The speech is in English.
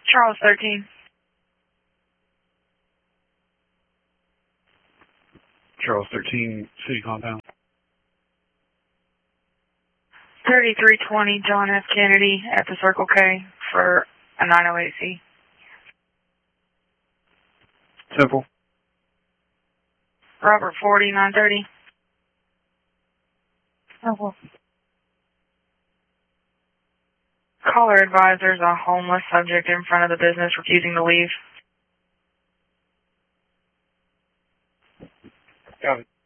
Charles 13. Charles 13, city compound. 3320 John F. Kennedy at the Circle K for a 908C. Temple. Robert 40, 930. Temple. Caller advisors a homeless subject in front of the business refusing to leave. Got it.